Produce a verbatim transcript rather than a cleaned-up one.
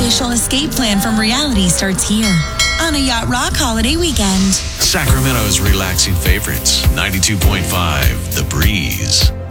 unofficial escape plan from reality starts here on a Yacht Rock holiday weekend. Sacramento's relaxing favorites, ninety-two point five The Breeze.